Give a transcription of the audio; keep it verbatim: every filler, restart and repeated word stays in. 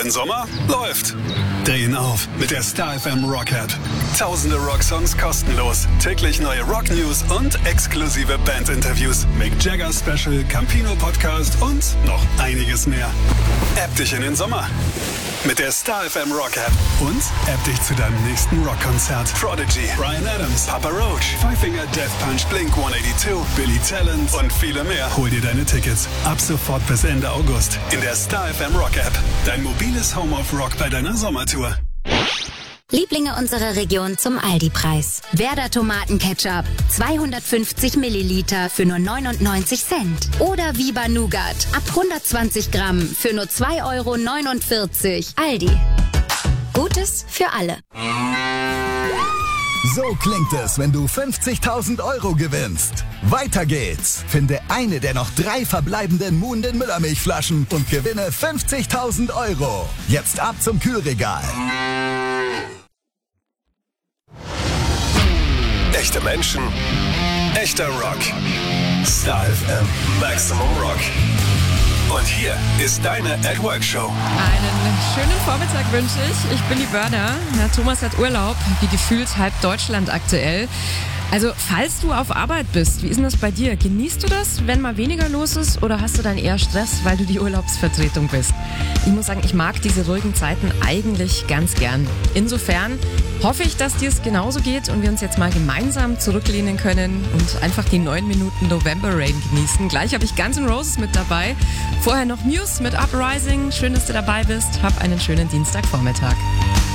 Dein Sommer läuft. Drehen auf mit der Star F M Rock App. Tausende Rocksongs kostenlos, täglich neue Rock News und exklusive Bandinterviews, Mick Jagger Special, Campino Podcast und noch einiges mehr. App dich in den Sommer mit der Star F M Rock App und App dich zu deinem nächsten Rockkonzert. Prodigy, Bryan Adams, Papa Roach, Five Finger Death Punch, Blink hundertzweiundachtzig, Billy Talent und viele mehr. Hol dir deine Tickets ab sofort bis Ende August in der Star F M Rock App. Dein mobiles Home of Rock bei deiner Sommertour. Lieblinge unserer Region zum Aldi-Preis. Werder Tomatenketchup, zweihundertfünfzig Milliliter für nur neunundneunzig Cent. Oder Viva Nougat, ab hundertzwanzig Gramm für nur zwei Euro neunundvierzig. Aldi. Gutes für alle. So klingt es, wenn du fünfzigtausend Euro gewinnst. Weiter geht's. Finde eine der noch drei verbleibenden Muhnden Müllermilchflaschen und gewinne fünfzigtausend Euro. Jetzt ab zum Kühlregal. Echte Menschen, echter Rock. Star F M Maximum Rock. Und hier ist deine At Work Show. Einen schönen Vormittag wünsche ich. Ich bin die Börner. Herr Thomas hat Urlaub, wie gefühlt halb Deutschland aktuell. Also, falls du auf Arbeit bist, wie ist denn das bei dir? Genießt du das, wenn mal weniger los ist, oder hast du dann eher Stress, weil du die Urlaubsvertretung bist? Ich muss sagen, ich mag diese ruhigen Zeiten eigentlich ganz gern. Insofern hoffe ich, dass dir es genauso geht und wir uns jetzt mal gemeinsam zurücklehnen können und einfach die neun Minuten November Rain genießen. Gleich habe ich Guns N' Roses mit dabei. Vorher noch Muse mit Uprising. Schön, dass du dabei bist. Hab einen schönen Dienstagvormittag.